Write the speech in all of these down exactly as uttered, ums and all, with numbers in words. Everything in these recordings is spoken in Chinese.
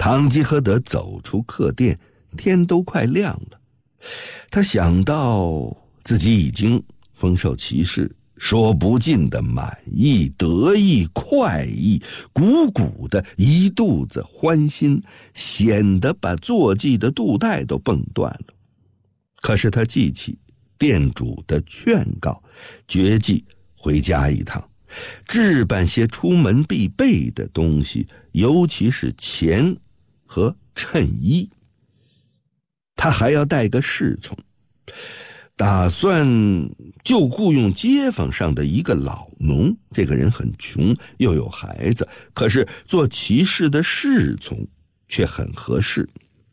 堂吉诃德走出客店，天都快亮了。他想到自己已经丰受其事，说不尽的满意、得意、快意，鼓鼓的一肚子欢心，显得把坐骑的肚带都蹦断了。可是他记起店主的劝告，决计回家一趟，置办些出门必备的东西，尤其是钱和衬衣。他还要带个侍从，打算就雇佣街坊上的一个老农，这个人很穷，又有孩子，可是做骑士的侍从却很合适。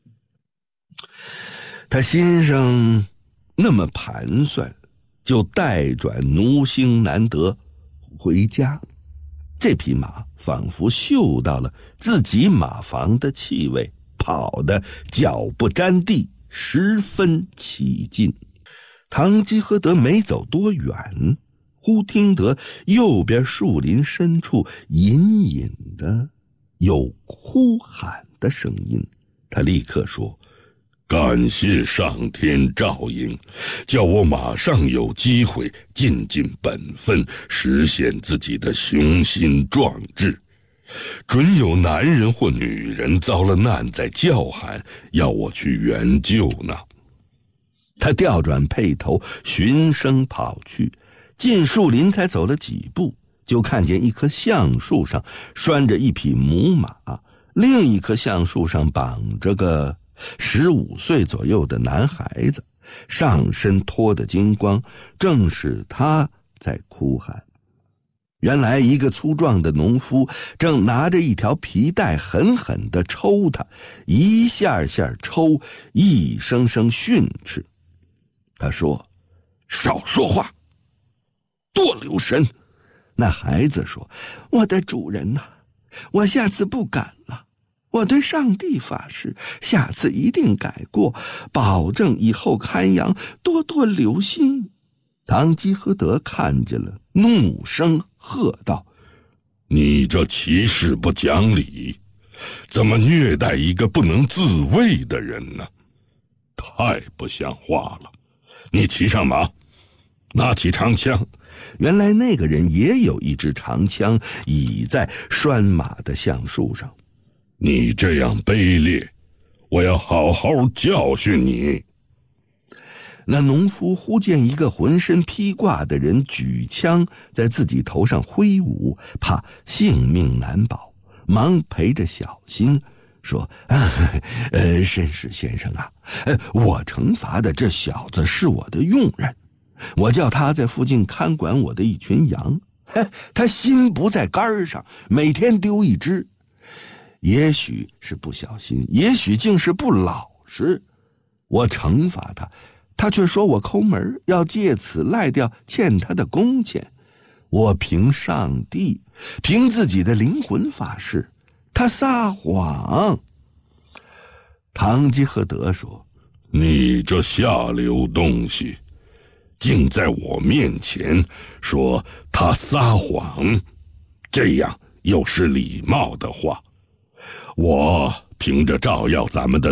他心上那么盘算，就带转奴星难得回家。这匹马仿佛嗅到了自己马房的气味，跑得脚不沾地，十分起劲。堂吉诃德没走多远，忽听得右边树林深处隐隐的有哭喊的声音。他立刻说： 感谢上天照应，叫我马上有机会尽尽本分，实现自己的雄心壮志。准有男人或女人遭了难在叫喊，要我去援救呢。 他调转辔头，循声跑去，进树林才走了几步，就看见一棵橡树上拴着一匹母马，另一棵橡树上绑着个十五岁左右的男孩子，上身脱得精光，正是他在哭喊。原来一个粗壮的农夫正拿着一条皮带狠狠地抽他，一下下抽，一声声训斥。他说：少说话，多留神。那孩子说：我的主人啊，我下次不敢了，我对上帝发誓，下次一定改过，保证以后看羊多多留心。堂吉诃德看见了，怒声喝道： 你这骑士不讲理，怎么虐待一个不能自卫的人呢？太不像话了！你骑上马，拿起长枪。 原来那个人也有一支长枪，倚在拴马的橡树上。 你这样卑劣，我要好好教训你。 那农夫忽见一个浑身披挂的人举枪在自己头上挥舞，怕性命难保，忙陪着小心说：啊，呃，绅士先生啊，呃，我惩罚的这小子是我的佣人，我叫他在附近看管我的一群羊，他心不在杆上，每天丢一只。也许是不小心，也许竟是不老实，我惩罚他，他却说我抠门，要借此赖掉欠他的工钱。我凭上帝，凭自己的灵魂发誓，他撒谎。堂吉诃德说： 你这下流东西，竟在我面前说他撒谎，这样又是礼貌的话。我凭着照耀咱们的